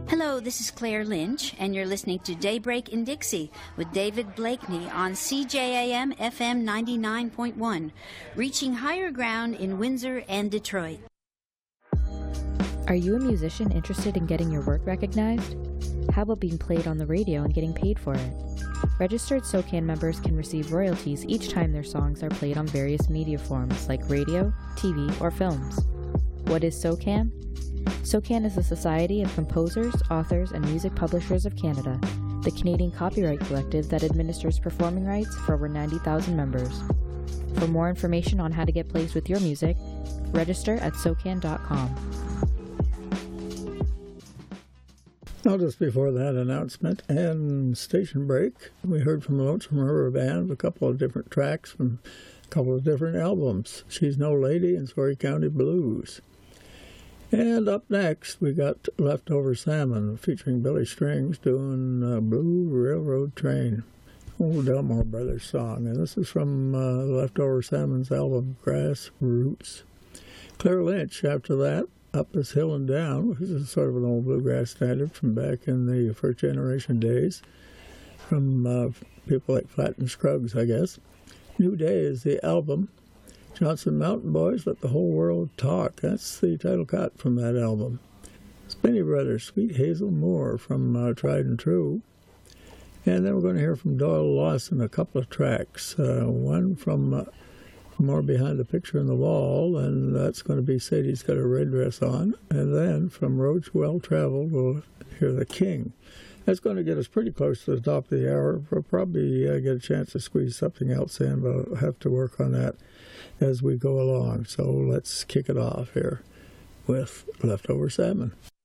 Hello, this is Claire Lynch, and you're listening to Daybreak in Dixie with David Blakeney on CJAM FM 99.1, reaching higher ground in Windsor and Detroit. Are you a musician interested in getting your work recognized? How about being played on the radio and getting paid for it? Registered SOCAN members can receive royalties each time their songs are played on various media forms like radio, TV, or films. What is SOCAN? SOCAN is the Society of Composers, Authors, and Music Publishers of Canada, the Canadian copyright collective that administers performing rights for over 90,000 members. For more information on how to get placed with your music, register at SOCAN.com. Now, just before that announcement and station break, we heard from Lonesome River Band a couple of different tracks from a couple of different albums, She's No Lady and Story County Blues. And up next, we got Leftover Salmon, featuring Billy Strings doing Blue Railroad Train, old Delmore Brothers song. And this is from Leftover Salmon's album, Grassroots. Claire Lynch, after that, Up This Hill and Down, which is sort of an old bluegrass standard from back in the first generation days, from people like Flatt and Scruggs, I guess. New Day is the album. Johnson Mountain Boys, Let the Whole World Talk. That's the title cut from that album. Spinney Brothers, Sweet Hazel Moore from Tried and True. And then we're going to hear from Doyle Lawson a couple of tracks. One from More Behind the Picture on the Wall, and that's going to be Sadie's Got a Red Dress On. And then from Roads Well Traveled, we'll hear The King. That's going to get us pretty close to the top of the hour. We'll probably get a chance to squeeze something else in, but I'll have to work on that as we go along. So let's kick it off here with Leftover Salmon.